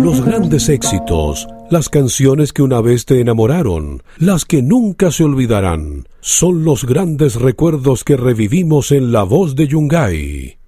Los grandes éxitos, las canciones que una vez te enamoraron, las que nunca se olvidarán, son los grandes recuerdos que revivimos en La Voz de Yungay.